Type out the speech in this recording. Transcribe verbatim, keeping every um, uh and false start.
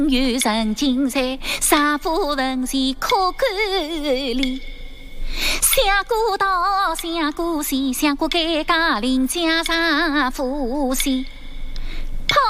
有人精彩，杀夫人前可管理。想过道，想过西，想过改嫁邻家丈夫先。